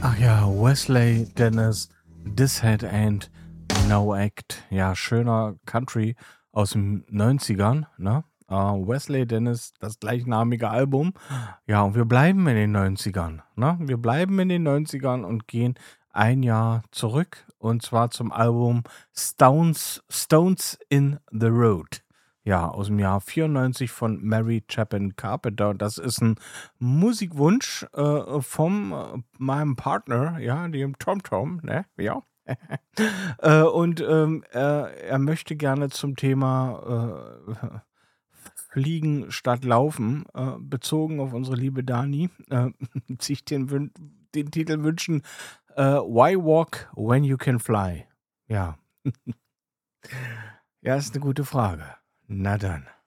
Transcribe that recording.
Ach ja, Wesley Dennis, This Head Ain't No Act. Ja, schöner Country aus den 90ern, ne? Wesley Dennis, das gleichnamige Album. Ja, und wir bleiben in den 90ern, ne? Wir bleiben in den 90ern und gehen ein Jahr zurück und zwar zum Album Stones in the Road. Ja, aus dem Jahr 94 von Mary Chapin Carpenter. Das ist ein Musikwunsch vom meinem Partner, ja, dem Tom Tom, ne? Ja. Und er möchte gerne zum Thema Fliegen statt Laufen, bezogen auf unsere liebe Dani, sich den Titel wünschen: Why Walk When You Can Fly? Ja, ja, ist eine gute Frage. Na dann.